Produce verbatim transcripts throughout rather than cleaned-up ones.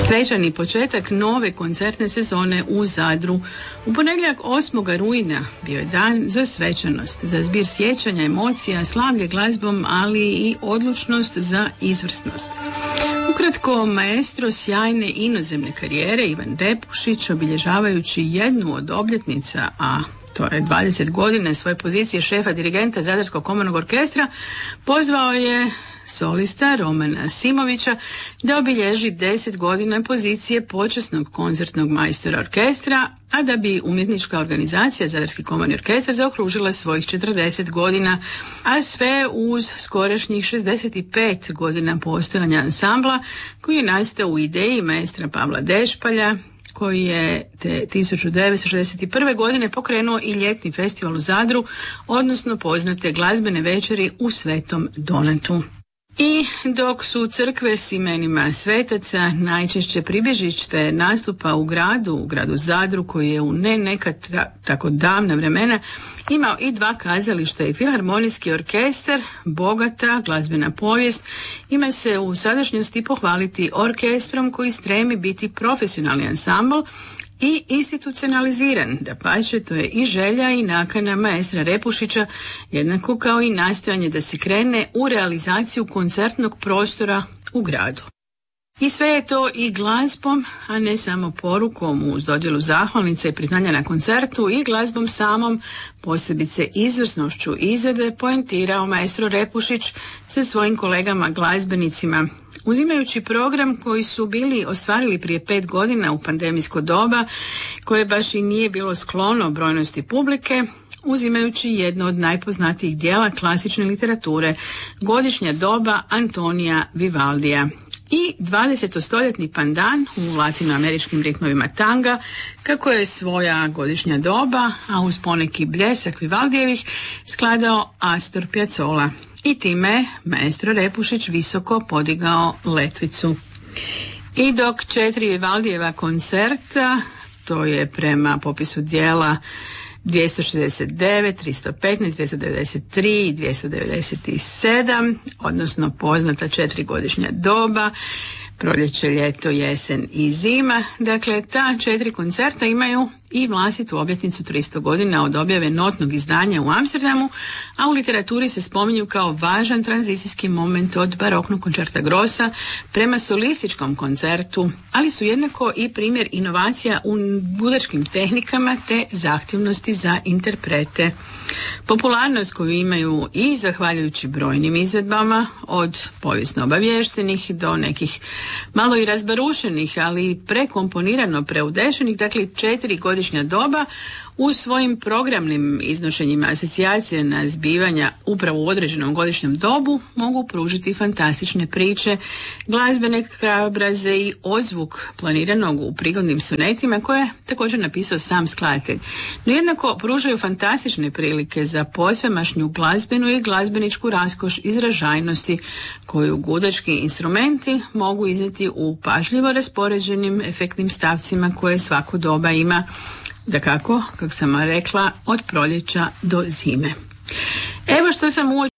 Svečani početak nove koncertne sezone u Zadru. U ponedjeljak osmog rujna bio je dan za svečanost, za zbir sjećanja, emocija, slavlje glazbom, ali i odlučnost za izvrsnost. Ukratko, maestro sjajne inozemne karijere Ivan Repušić, obilježavajući jednu od obljetnica, a to je dvadeset godina svoje pozicije šefa dirigenta Zadarskog komornog orkestra, pozvao je solista Romana Simovića da obilježi deset godina pozicije počasnog koncertnog majstora orkestra, a da bi umjetnička organizacija Zadarski komorni orkestar zaokružila svojih četrdeset godina, a sve uz skorašnjih šezdeset pet godina postojanja ansambla koji je nastao u ideji maestra Pavla Dešpalja, koji je te tisuću devetsto šezdeset prve godine pokrenuo i ljetni festival u Zadru, odnosno poznate glazbene večeri u Svetom Donatu. I dok su crkve s imenima svetaca najčešće pribježište nastupa u gradu, u gradu Zadru, koji je u ne neka tra, tako davna vremena imao i dva kazališta i filharmonijski orkestar, bogata glazbena povijest, ima se u sadašnjosti pohvaliti orkestrom koji stremi biti profesionalni ansambl i institucionaliziran. Dapače, to je i želja i nakana maestra Repušića, jednako kao i nastojanje da se krene u realizaciju koncertnog prostora u gradu. I sve je to i glazbom, a ne samo porukom uz dodjelu zahvalnice i priznanja na koncertu, i glazbom samom, posebice izvrsnošću izvedbe, poentirao maestro Repušić sa svojim kolegama glazbenicima, uzimajući program koji su bili ostvarili prije pet godina u pandemijsko doba, koje baš i nije bilo sklono brojnosti publike, uzimajući jedno od najpoznatijih dijela klasične literature, Godišnja doba Antonija Vivaldija, i dvadesetostoljetni pandan u latinoameričkim ritmovima tanga, kako je svoja godišnja doba, a uz poneki bljesak Vivaldijevih, skladao Astor Piazzolla. I time maestro Repušić visoko podigao letvicu. I dok četiri Vivaldijeva koncerta, to je prema popisu dijela dvjesto šezdeset devet, tristo petnaest, dvjesto devedeset tri i dvjesto devedeset sedam, odnosno poznata četiri godišnja doba, proljeće, ljeto, jesen i zima. Dakle, ta četiri koncerta imaju i vlastitu obljetnicu tristo godina od objave notnog izdanja u Amsterdamu, a u literaturi se spominju kao važan tranzicijski moment od baroknog koncerta grossa prema solističkom koncertu, ali su jednako i primjer inovacija u gudačkim tehnikama te zahtjevnosti za interprete. Popularnost koju imaju i zahvaljujući brojnim izvedbama, od povijesno obaviještenih do nekih malo i razbarušenih, ali prekomponirano preudešenih, dakle četiri godišnja doba u svojim programnim iznošenjima asocijacije na zbivanja upravo u određenom godišnjem dobu mogu pružiti fantastične priče, glazbene krajobraze i odzvuk planiranog u prigodnim sonetima koje je također napisao sam skladatelj. No jednako pružaju fantastične prilike za posvemašnju glazbenu i glazbeničku raskoš izražajnosti koju gudački instrumenti mogu iznijeti u pažljivo raspoređenim efektnim stavcima koje svako doba ima, dakako, kako sam rekla, od proljeća do zime. Evo što sam uočila.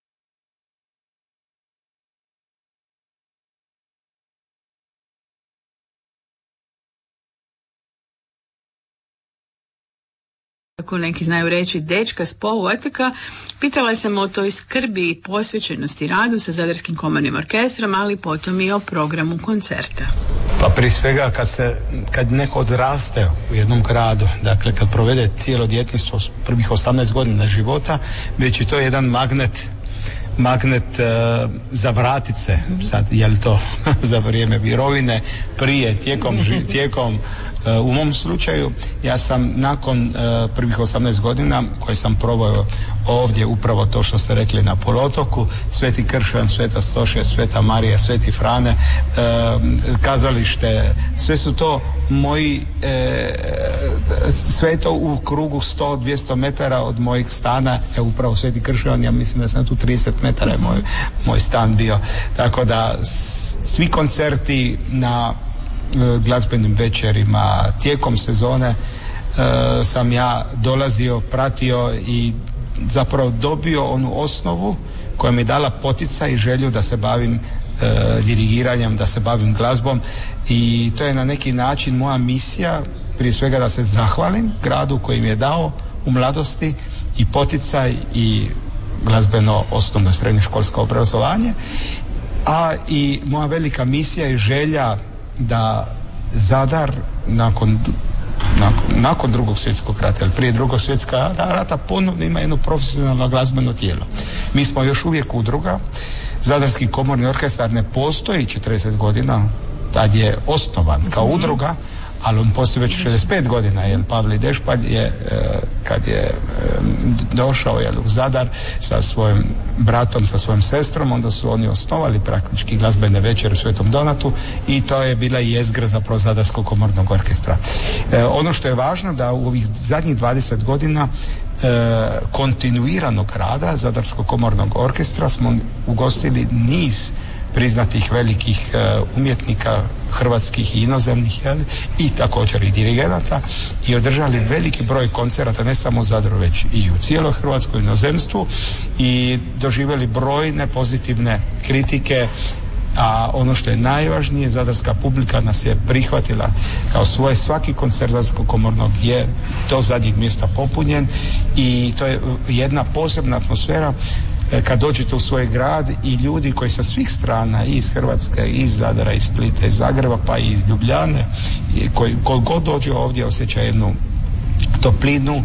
Kako neki znaju reći, dečka s poluotoka, pitala sam o toj skrbi i posvećenosti radu sa Zadarskim komornim orkestrom, ali potom i o programu koncerta. Pa prije svega kad se, kad neko odraste u jednom gradu, dakle kad provede cijelo djetinjstvo, prvih osamnaest godina života, već je to jedan magnet magnet uh, za vratit se, sad je li to za vrijeme mirovine, prije, tijekom, tijekom uh, u mom slučaju ja sam nakon uh, prvih osamnaest godina koje sam proveo ovdje, upravo to što ste rekli na poluotoku, Sveti Kršan, Sveta Stošija, Sveta Marija, Sveti Frane, uh, kazalište, sve su to moji uh, sve to u krugu sto do dvjesto metara od mojih stana, je upravo Sveti Kršan, ja mislim da sam tu trideset metara je moj, moj stan bio, tako da svi koncerti na uh, glazbenim večerima tijekom sezone uh, sam ja dolazio, pratio i zapravo dobio onu osnovu koja mi je dala poticaj i želju da se bavim e, dirigiranjem, da se bavim glazbom i to je na neki način moja misija, prije svega da se zahvalim gradu koji mi je dao u mladosti i poticaj i glazbeno osnovno i srednjoškolsko obrazovanje, a i moja velika misija i želja da Zadar nakon Nakon, nakon drugog svjetskog rata, ili prije drugog svjetskog rata, ponovno ima jedno profesionalno glazbeno tijelo. Mi smo još uvijek udruga, Zadarski komorni orkestar ne postoji četrdeset godina, tad je osnovan kao udruga, ali on postoji već šezdeset pet godina, jer Pavle Dešpalj je, kad je došao je u Zadar sa svojim bratom, sa svojim sestrom, onda su oni osnovali praktički glazbene večere u Svetom Donatu i to je bila i jezgra zapravo Zadarskog komornog orkestra. E, ono što je važno da u ovih zadnjih dvadeset godina e, kontinuiranog rada Zadarskog komornog orkestra smo ugostili niz priznatih velikih uh, umjetnika hrvatskih i inozemnih, jel, i također i dirigenata, i održali veliki broj koncerata ne samo u Zadru već i u cijeloj Hrvatskoj inozemstvu i doživjeli brojne pozitivne kritike, a ono što je najvažnije, zadarska publika nas je prihvatila kao svoje. Svaki koncert Zadarskog komornog je do zadnjeg mjesta popunjen i to je jedna posebna atmosfera kad dođete u svoj grad i ljudi koji sa svih strana, i iz Hrvatske, i iz Zadara, iz Splita, iz Zagreba, pa i iz Ljubljane, koji koji god dođe ovdje osjeća jednu toplinu,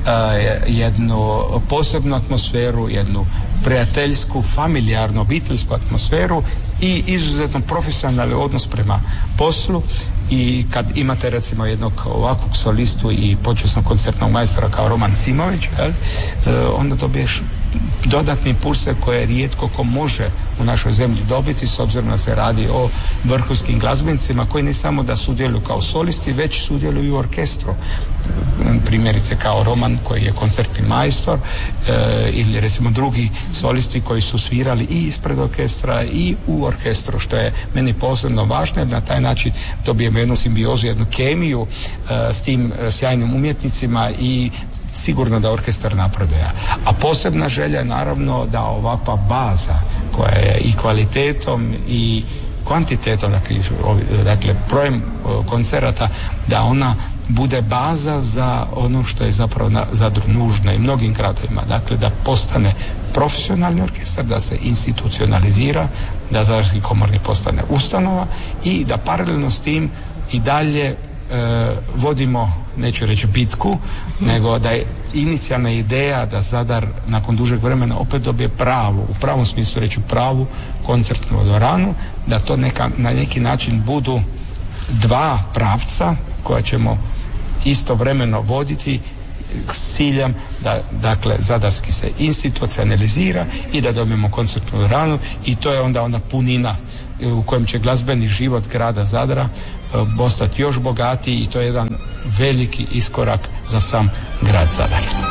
jednu posebnu atmosferu, jednu prijateljsku, familijarnu, obiteljsku atmosferu i izuzetno profesionalni odnos prema poslu. I kad imate recimo jednog ovakvog solistu i počasnog koncertnog majstora kao Roman Simović, jel, onda dobiješ dodatni impulse koje rijetko ko može u našoj zemlji dobiti, s obzirom da se radi o vrhunskim glazbenicima koji ne samo da sudjeluju kao solisti, već sudjeluju u orkestru. Primjerice kao Roman koji je koncertni majstor, e, ili recimo drugi solisti koji su svirali i ispred orkestra i u orkestru, što je meni posebno važno, jer na taj način dobijemo jednu simbiozu, jednu kemiju e, s tim e, sjajnim umjetnicima i sigurno da orkestar napreduje. A posebna želja je naravno da ovakva baza koja je i kvalitetom i kvantitetom, dakle, dakle brojem koncerata, da ona bude baza za ono što je zapravo na Zadru nužno i mnogim gradovima, dakle da postane profesionalni orkestar, da se institucionalizira, da Zadarski komorni postane ustanova i da paralelno s tim i dalje e, vodimo, neću reći bitku, nego da je inicijalna ideja da Zadar nakon dužeg vremena opet dobije pravu, u pravom smislu reći pravu koncertnu dvoranu, da to neka, na neki način budu dva pravca koja ćemo istovremeno voditi s ciljem da, dakle, Zadarski se institucionalizira i da dobijemo koncertnu dvoranu, i to je onda ona punina u kojem će glazbeni život grada Zadra postati još bogatiji, i to je jedan veliki iskorak za sam grad Zadar.